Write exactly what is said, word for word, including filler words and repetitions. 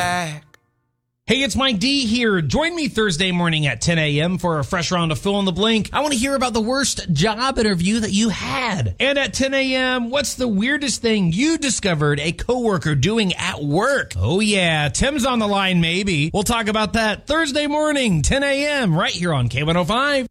back. Hey, it's Mike D here. Join me Thursday morning at ten a.m. for a fresh round of Fill in the Blank. I want to hear about the worst job interview that you had. And at ten a.m., what's the weirdest thing you discovered a coworker doing at work? Oh yeah, Tim's on the line maybe. We'll talk about that Thursday morning, ten a.m. right here on K one oh five.